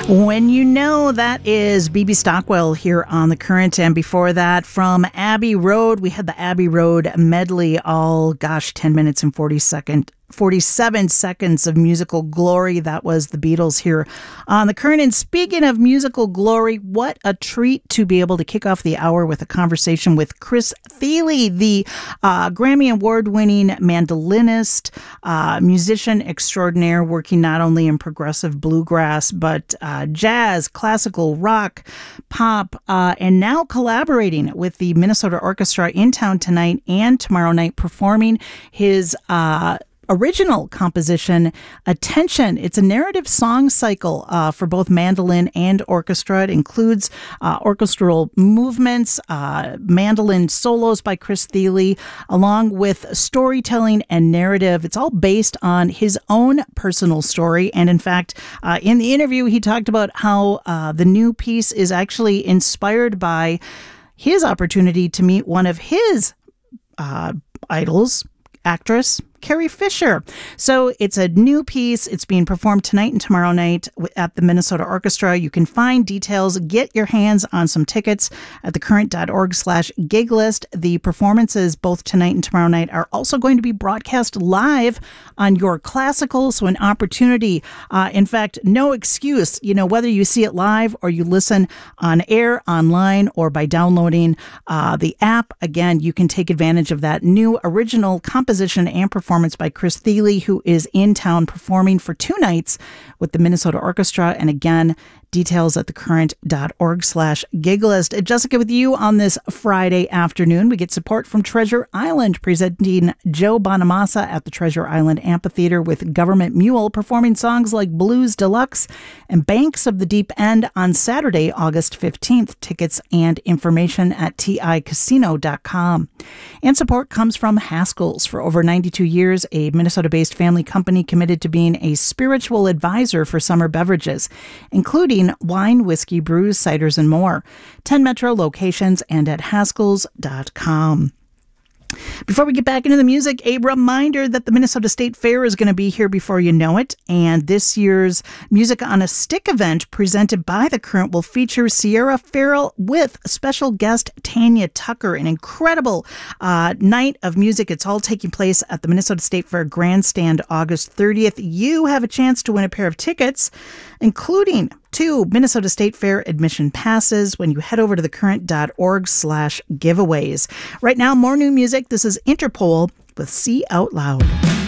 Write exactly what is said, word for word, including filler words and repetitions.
When You Know, that is B B Stockwell here on The Current. And before that, from Abbey Road, we had the Abbey Road medley, all, gosh, ten minutes and forty seconds. forty-seven seconds of musical glory. That was the Beatles here on The Current. And speaking of musical glory, what a treat to be able to kick off the hour with a conversation with Chris Thile, the uh, Grammy Award-winning mandolinist, uh, musician extraordinaire, working not only in progressive bluegrass, but uh, jazz, classical, rock, pop, uh, and now collaborating with the Minnesota Orchestra in town tonight and tomorrow night, performing his uh original composition, Attention. It's a narrative song cycle uh, for both mandolin and orchestra. It includes uh, orchestral movements, uh, mandolin solos by Chris Thile, along with storytelling and narrative. It's all based on his own personal story. And in fact, uh, in the interview, he talked about how uh, the new piece is actually inspired by his opportunity to meet one of his uh, idols, actress Carrie Fisher. So it's a new piece. It's being performed tonight and tomorrow night at the Minnesota Orchestra. You can find details, get your hands on some tickets at thecurrent.org slash gig list. The performances both tonight and tomorrow night are also going to be broadcast live on Your Classical. So an opportunity, uh, in fact, no excuse, you know, whether you see it live or you listen on air, online, or by downloading uh, the app. Again, you can take advantage of that new original composition and performance performance by Chris Thile, who is in town performing for two nights with the Minnesota Orchestra. And again, details at thecurrent.org slash giglist. Jessica, with you on this Friday afternoon, we get support from Treasure Island, presenting Joe Bonamassa at the Treasure Island Amphitheater with Government Mule, performing songs like Blues Deluxe and Banks of the Deep End on Saturday, August fifteenth. Tickets and information at T I casino dot com. And support comes from Haskell's. For over ninety-two years, a Minnesota-based family company committed to being a spiritual advisor for summer beverages, including wine, whiskey, brews, ciders, and more. ten Metro locations and at haskells dot com. Before we get back into the music, a reminder that the Minnesota State Fair is going to be here before you know it. And this year's Music on a Stick event presented by The Current will feature Sierra Farrell with special guest Tanya Tucker. An incredible uh, night of music. It's all taking place at the Minnesota State Fair Grandstand August thirtieth. You have a chance to win a pair of tickets, including two Minnesota State Fair admission passes when you head over to thecurrent.org slash giveaways. Right now, more new music. This is Interpol with See Out Loud.